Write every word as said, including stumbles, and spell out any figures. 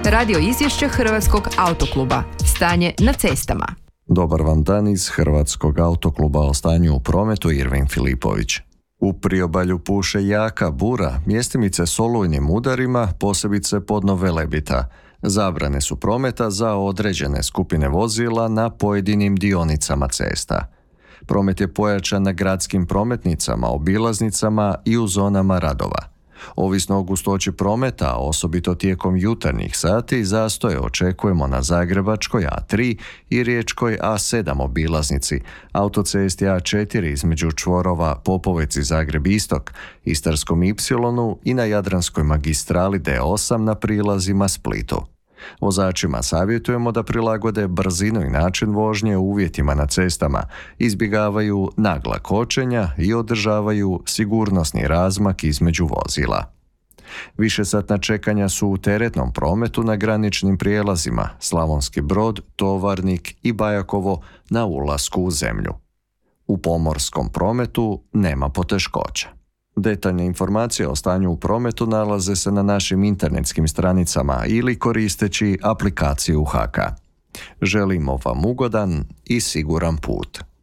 Radio izvješće Hrvatskog autokluba. Stanje na cestama. Dobar vam dan iz Hrvatskog autokluba o stanju u prometu, Irvin Filipović. U priobalju puše jaka bura, mjestimice s olujnim udarima, posebice podno Velebita. Zabrane su prometa za određene skupine vozila na pojedinim dionicama cesta. Promet je pojačan na gradskim prometnicama, obilaznicama i u zonama radova. Ovisno o gustoći prometa, osobito tijekom jutarnjih sati, zastoje očekujemo na Zagrebačkoj A tri i Riječkoj A sedam obilaznici, autocesti A četiri između čvorova Popovec i Zagreb Istok, Istarskom Ipsilonu i na Jadranskoj magistrali D osam na prilazima Splitu. Vozačima savjetujemo da prilagode brzinu i način vožnje uvjetima na cestama, izbjegavaju nagla kočenja i održavaju sigurnosni razmak između vozila. Višesatna čekanja su u teretnom prometu na graničnim prijelazima Slavonski Brod, Tovarnik i Bajakovo na ulasku u zemlju. U pomorskom prometu nema poteškoća. Detaljne informacije o stanju u prometu nalaze se na našim internetskim stranicama ili koristeći aplikaciju H A K A. Želimo vam ugodan i siguran put.